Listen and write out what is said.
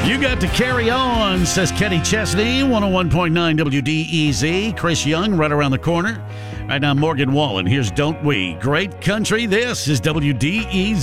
You got to carry on, says Kenny Chesney, 101.9 WDEZ. Chris Young right around the corner. Right now, Morgan Wallen. Here's Don't We. Great country. This is WDEZ.